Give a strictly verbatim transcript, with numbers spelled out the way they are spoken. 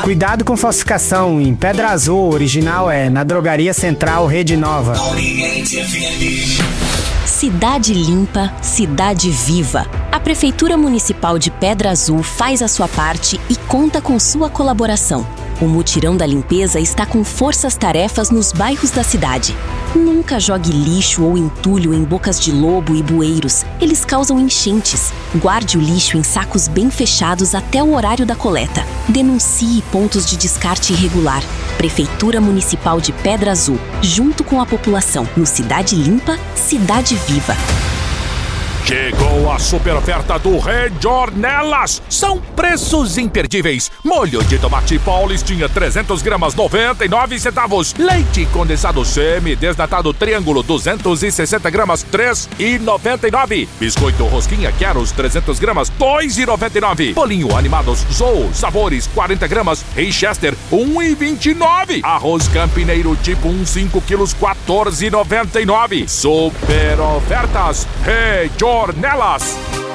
Cuidado com falsificação. Em Pedra Azul, original é na Drogaria Central Rede Nova. Cidade limpa, cidade viva. A Prefeitura Municipal de Pedra Azul faz a sua parte e conta com sua colaboração. O mutirão da limpeza está com forças-tarefas nos bairros da cidade. Nunca jogue lixo ou entulho em bocas de lobo e bueiros. Eles causam enchentes. Guarde o lixo em sacos bem fechados até o horário da coleta. Denuncie pontos de descarte irregular. Prefeitura Municipal de Pedra Azul, junto com a população. No Cidade Limpa, Cidade Viva. Chegou a super oferta do Redornelas. São preços imperdíveis. Molho de tomate Paulistinha trezentas gramas, noventa e nove centavos. Leite condensado semi-desnatado Triângulo duzentas e sessenta gramas, três reais e noventa e nove centavos. Biscoito Rosquinha Queros trezentas gramas, dois reais e noventa e nove centavos. Bolinho Animados Zou Sabores quarenta gramas, Richester um real e vinte e nove centavos. Arroz Campineiro tipo um, cinco quilos, quatorze reais e noventa e nove centavos. Super ofertas Redornelas.